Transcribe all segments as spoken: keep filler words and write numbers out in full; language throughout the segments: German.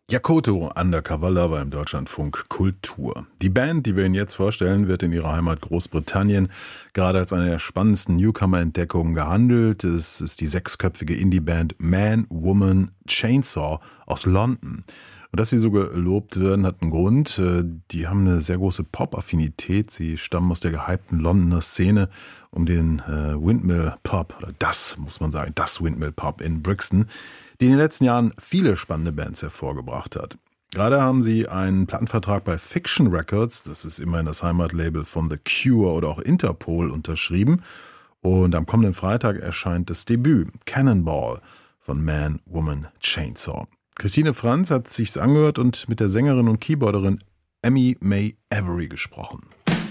Yokotto, Undercover Lover im Deutschlandfunk Kultur. Die Band, die wir Ihnen jetzt vorstellen, wird in ihrer Heimat Großbritannien gerade als eine der spannendsten Newcomer-Entdeckungen gehandelt. Es ist die sechsköpfige Indie-Band Man, Woman, Chainsaw aus London. Und dass sie so gelobt werden, hat einen Grund. Die haben eine sehr große Pop-Affinität. Sie stammen aus der gehypten Londoner Szene um den äh, Windmill Pub, oder das muss man sagen, das Windmill Pub in Brixton, die in den letzten Jahren viele spannende Bands hervorgebracht hat. Gerade haben sie einen Plattenvertrag bei Fiction Records, das ist immerhin das Heimatlabel von The Cure oder auch Interpol, unterschrieben. Und am kommenden Freitag erscheint das Debüt Cannonball von Man, Woman, Chainsaw. Christine Franz hat sich's angehört und mit der Sängerin und Keyboarderin Emmy May Avery gesprochen.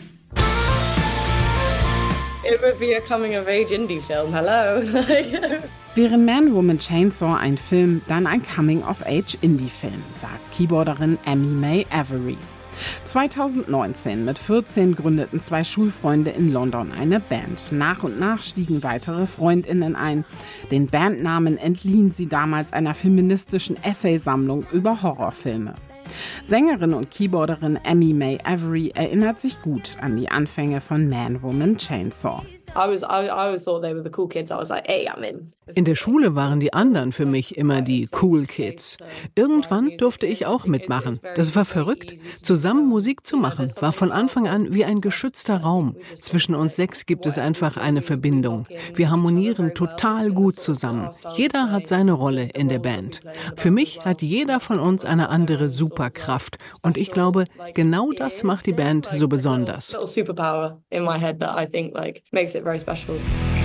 It would be a coming-of-age indie-film, hello. Wäre Man, Woman, Chainsaw ein Film, dann ein Coming-of-Age-Indie-Film, sagt Keyboarderin Emmy May Avery. zweitausendneunzehn mit vierzehn gründeten zwei Schulfreunde in London eine Band. Nach und nach stiegen weitere FreundInnen ein. Den Bandnamen entliehen sie damals einer feministischen Essaysammlung über Horrorfilme. Sängerin und Keyboarderin Emmy May Avery erinnert sich gut an die Anfänge von Man, Woman, Chainsaw. In der Schule waren die anderen für mich immer die Cool Kids. Irgendwann durfte ich auch mitmachen. Das war verrückt. Zusammen Musik zu machen, war von Anfang an wie ein geschützter Raum. Zwischen uns sechs gibt es einfach eine Verbindung. Wir harmonieren total gut zusammen. Jeder hat seine Rolle in der Band. Für mich hat jeder von uns eine andere Superkraft. Und ich glaube, genau das macht die Band so besonders. Very special.